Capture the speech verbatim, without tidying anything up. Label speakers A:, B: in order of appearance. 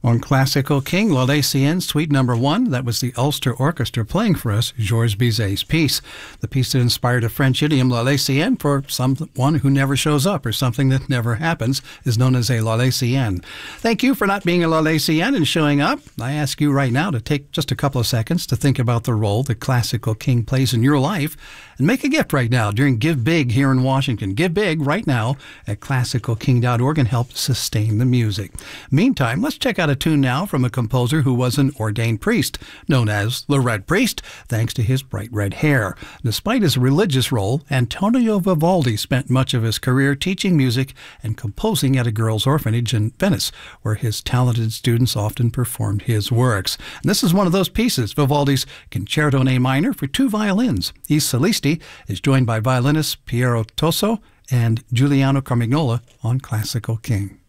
A: On Classical King, L'Alsacienne, Suite Number One. That was the Ulster Orchestra playing for us Georges Bizet's piece. The piece that inspired a French idiom, L'Alsacienne, for someone who never shows up or something that never happens, is known as a L'Alsacienne. Thank you for not being a L'Alsacienne and showing up. I ask you right now to take just a couple of seconds to think about the role that Classical King plays in your life and make a gift right now during Give Big here in Washington. Give big right now at classical king dot org and help sustain the music. Meantime, let's check out a tune now from a composer who was an ordained priest, known as the Red Priest, thanks to his bright red hair. Despite his religious role, Antonio Vivaldi spent much of his career teaching music and composing at a girls' orphanage in Venice, where his talented students often performed his works. And this is one of those pieces, Vivaldi's Concerto in A minor for two violins. I Solisti is joined by violinists Piero Toso and Giuliano Carmignola on Classical King.